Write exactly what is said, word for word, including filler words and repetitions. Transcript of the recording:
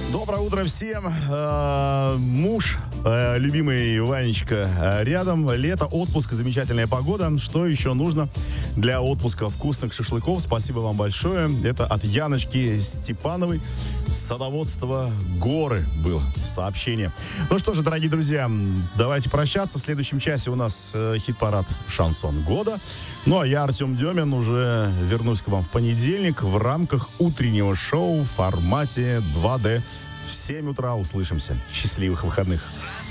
Доброе утро всем. Э, муж, э, любимый Ванечка, э, рядом. Лето, отпуск, замечательная погода. Что еще нужно для отпуска вкусных шашлыков? Спасибо вам большое. Это от Яночки Степановой. Садоводство Горы было сообщение. Ну что же, дорогие друзья, давайте прощаться. В следующем часе у нас э, хит-парад «Шансон года». Ну, а я, Артем Демин, уже вернусь к вам в понедельник в рамках утреннего шоу в формате два дэ. В семь утра услышимся. Счастливых выходных.